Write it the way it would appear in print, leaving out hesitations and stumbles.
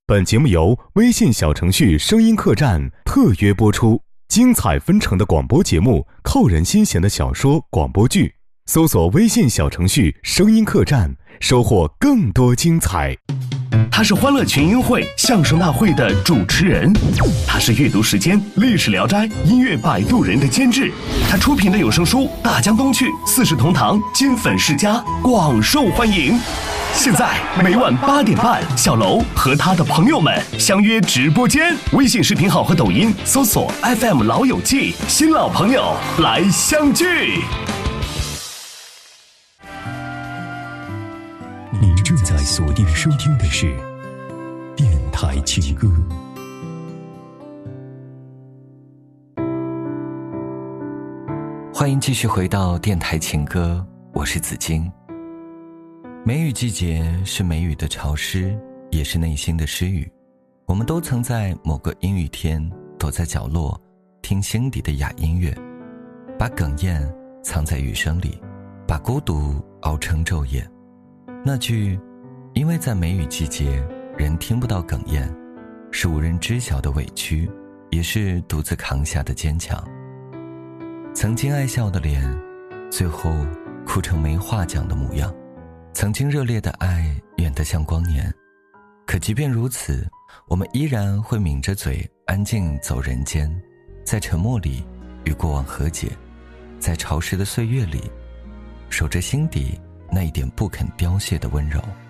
本节目由微信小程序声音客栈特约播出，精彩纷呈的广播节目，扣人心弦的小说广播剧，搜索微信小程序声音客栈，收获更多精彩。 他是欢乐群英会相声大会的主持人，他是阅读时间历史聊斋音乐摆渡人的监制，他出品的有声书大江东去四世同堂金粉世家广受欢迎。现在每晚8点半，小楼和他的朋友们相约直播间，微信视频号和抖音搜索 FM 老友记，新老朋友来相聚。 您正在锁定收听的是电台情歌。 欢迎继续回到电台情歌，我是子金。梅雨季节是梅雨的潮湿，也是内心的失语。我们都曾在某个阴雨天躲在角落，听心底的哑音乐，把哽咽藏在雨声里，把孤独熬成昼夜。那句因为在梅雨季节人听不到哽咽，是无人知晓的委屈，也是独自扛下的坚强。曾经爱笑的脸，最后哭成没话讲的模样。曾经热烈的爱远得像光年，可即便如此，我们依然会抿着嘴安静走人间，在沉默里与过往和解，在潮湿的岁月里守着心底那一点不肯凋谢的温柔。